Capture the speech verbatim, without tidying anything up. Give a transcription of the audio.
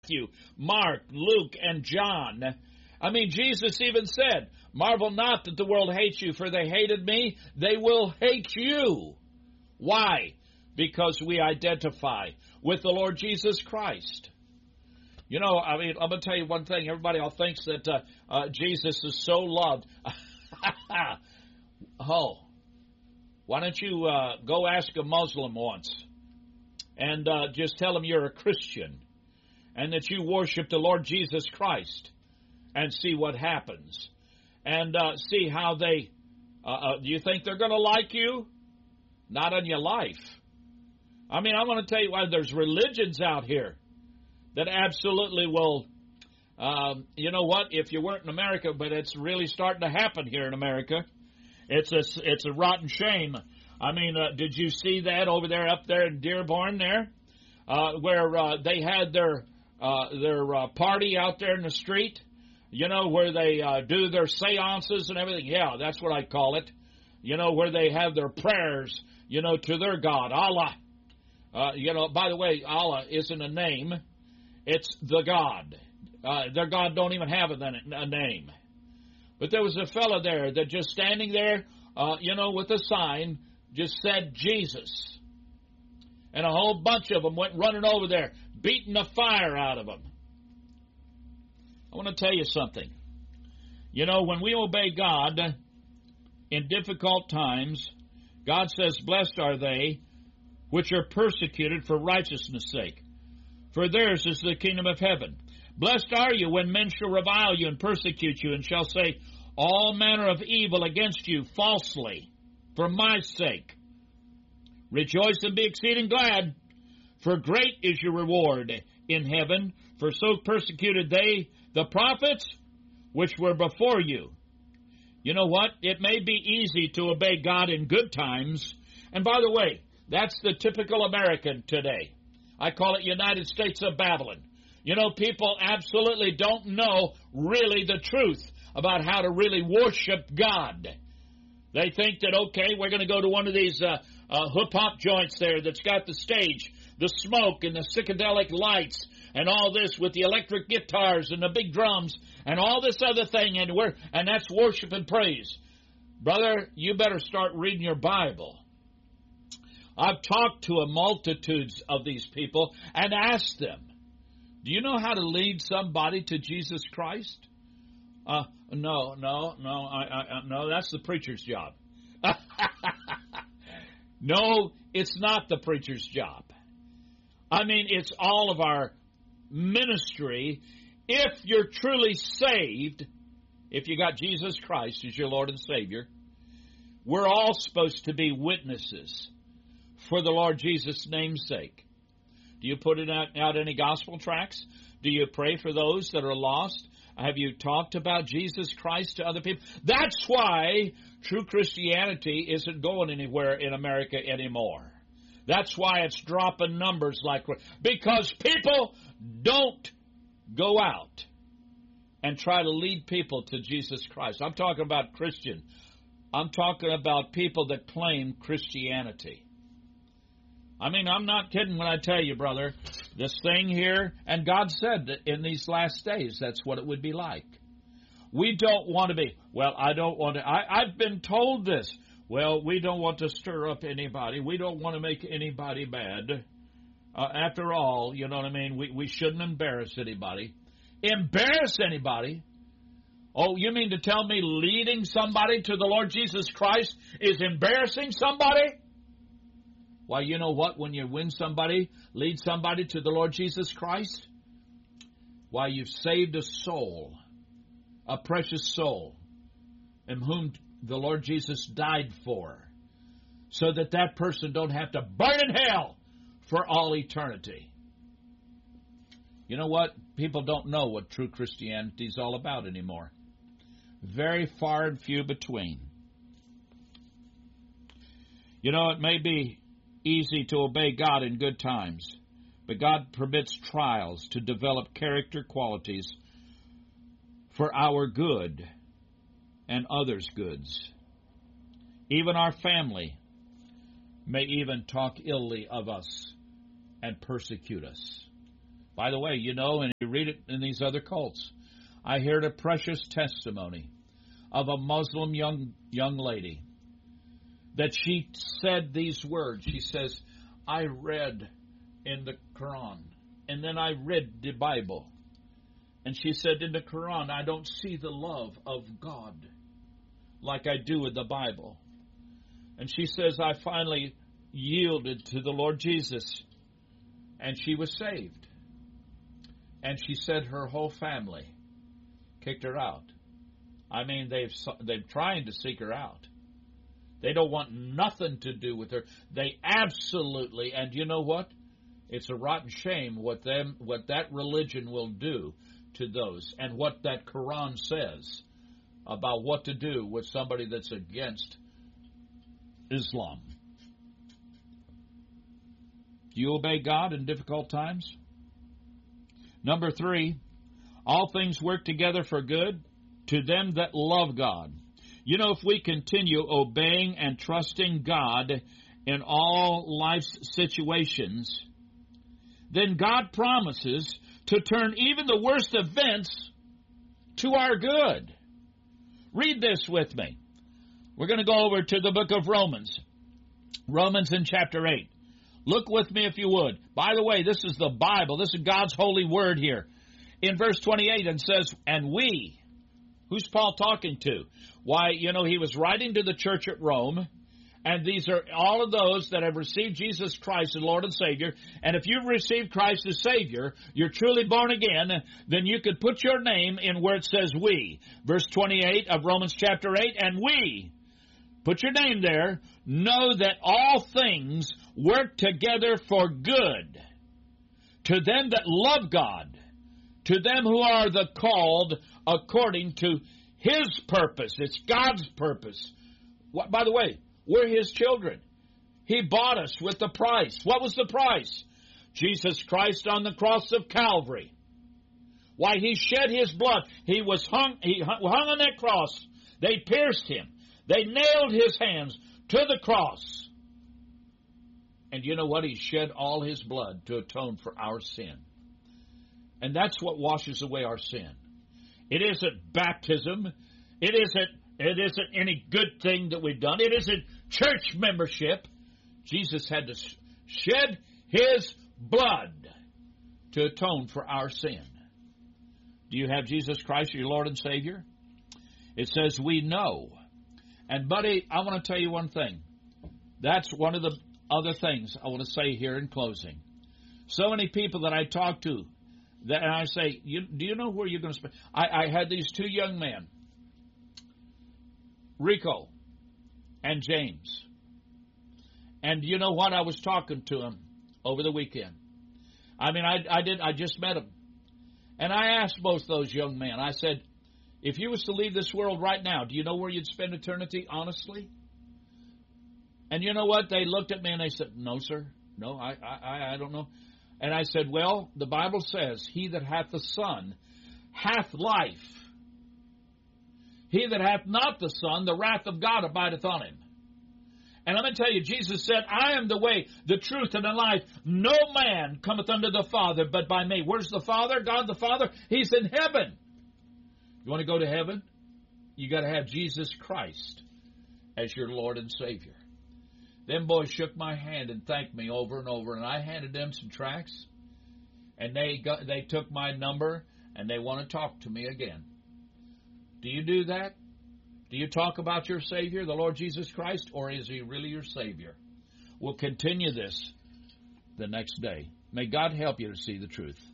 Matthew, Mark, Luke, and John. I mean, Jesus even said, marvel not that the world hates you, for they hated me, they will hate you. Why? Because we identify with the Lord Jesus Christ. You know, I mean, I'm going to tell you one thing. Everybody all thinks that uh, uh, Jesus is so loved. Oh, why don't you uh, go ask a Muslim once and uh, just tell them you're a Christian and that you worship the Lord Jesus Christ and see what happens. And uh, see how they, uh, uh, do you think they're going to like you? Not in your life. I mean, I'm going to tell you why there's religions out here that absolutely will, um, you know what, if you weren't in America, but it's really starting to happen here in America. It's a, it's a rotten shame. I mean, uh, did you see that over there, up there in Dearborn there, uh, where uh, they had their uh, their uh, party out there in the street, you know, where they uh, do their seances and everything? Yeah, that's what I call it. You know, where they have their prayers, you know, to their God, Allah. Uh, you know, by the way, Allah isn't a name. It's the God. Uh, their God don't even have a, a name. But there was a fellow there that just standing there, uh, you know, with a sign, just said Jesus. And a whole bunch of them went running over there, beating the fire out of him. I want to tell you something. You know, when we obey God in difficult times, God says, blessed are they which are persecuted for righteousness' sake, for theirs is the kingdom of heaven. Blessed are you when men shall revile you and persecute you, and shall say all manner of evil against you falsely for my sake. Rejoice and be exceeding glad, for great is your reward in heaven, for so persecuted they the prophets which were before you. You know what? It may be easy to obey God in good times. And by the way, that's the typical American today. I call it United States of Babylon. You know, people absolutely don't know really the truth about how to really worship God. They think that, okay, we're going to go to one of these uh, uh, hip-hop joints there that's got the stage, the smoke and the psychedelic lights and all this with the electric guitars and the big drums and all this other thing, and we're and that's worship and praise. Brother, you better start reading your Bible. I've talked to a multitudes of these people and asked them, do you know how to lead somebody to Jesus Christ? Uh, no, no, no, I, I, no, that's the preacher's job. No, it's not the preacher's job. I mean, it's all of our ministry. If you're truly saved, if you got Jesus Christ as your Lord and Savior, we're all supposed to be witnesses for the Lord Jesus' name's sake. Do you put it out, out any gospel tracts? Do you pray for those that are lost? Have you talked about Jesus Christ to other people? That's why true Christianity isn't going anywhere in America anymore. That's why it's dropping numbers like, because people don't go out and try to lead people to Jesus Christ. I'm talking about Christian. I'm talking about people that claim Christianity. I mean, I'm not kidding when I tell you, brother, this thing here, and God said that in these last days, that's what it would be like. We don't want to be, well, I don't want to, I, I've been told this. Well, we don't want to stir up anybody. We don't want to make anybody bad. Uh, after all, you know what I mean? We, we shouldn't embarrass anybody. Embarrass anybody? Oh, you mean to tell me leading somebody to the Lord Jesus Christ is embarrassing somebody? Why, you know what? When you win somebody, lead somebody to the Lord Jesus Christ, why, you've saved a soul, a precious soul, in whom the Lord Jesus died for, so that that person don't have to burn in hell for all eternity. You know what? People don't know what true Christianity is all about anymore. Very far and few between. You know, it may be easy to obey God in good times, but God permits trials to develop character qualities for our good and others' goods. Even our family may even talk illy of us and persecute us. By the way, you know, and you read it in these other cults, I heard a precious testimony of a Muslim young young lady that she said these words. She says, I read in the Quran, and then I read the Bible. And she said, in the Quran, I don't see the love of God like I do in the Bible. And she says, I finally yielded to the Lord Jesus, and she was saved. And she said her whole family kicked her out. I mean, they've they've trying to seek her out. They don't want nothing to do with her. They absolutely, and you know what? It's a rotten shame what them what that religion will do to those, and what that Quran says about what to do with somebody that's against Islam. Do you obey God in difficult times? Number three, all things work together for good to them that love God. You know, if we continue obeying and trusting God in all life's situations, then God promises to turn even the worst events to our good. Read this with me. We're going to go over to the book of Romans. Romans in chapter eight. Look with me if you would. By the way, this is the Bible. This is God's holy word here. In verse twenty-eight, it says, and we. Who's Paul talking to? Why, you know, he was writing to the church at Rome, and these are all of those that have received Jesus Christ as Lord and Savior. And if you've received Christ as Savior, you're truly born again, then you could put your name in where it says we. Verse twenty-eight of Romans chapter eight, and we, put your name there, know that all things work together for good to them that love God, to them who are the called according to His purpose. It's God's purpose. What, by the way, we're His children. He bought us with the price. What was the price? Jesus Christ on the cross of Calvary. Why, He shed His blood. He was hung, He hung on that cross. They pierced Him. They nailed His hands to the cross. And you know what? He shed all His blood to atone for our sin. And that's what washes away our sin. It isn't baptism. It isn't, it isn't any good thing that we've done. It isn't church membership. Jesus had to shed His blood to atone for our sin. Do you have Jesus Christ, your Lord and Savior? It says we know. And buddy, I want to tell you one thing. That's one of the other things I want to say here in closing. So many people that I talk to, that and I say, you, do you know where you're going to spend? I, I had these two young men, Rico and James. And you know what? I was talking to them over the weekend. I mean, I, I did. I just met them. And I asked both those young men, I said, if you was to leave this world right now, do you know where you'd spend eternity, honestly? And you know what? They looked at me and they said, no, sir. No, I, I, I don't know. And I said, well, the Bible says, he that hath the Son hath life. He that hath not the Son, the wrath of God abideth on him. And I'm going to tell you, Jesus said, I am the way, the truth, and the life. No man cometh unto the Father but by me. Where's the Father? God the Father? He's in heaven. You want to go to heaven? You got to have Jesus Christ as your Lord and Savior. Them boys shook my hand and thanked me over and over, and I handed them some tracts, and they got, they took my number, and they want to talk to me again. Do you do that? Do you talk about your Savior, the Lord Jesus Christ, or is He really your Savior? We'll continue this the next day. May God help you to see the truth.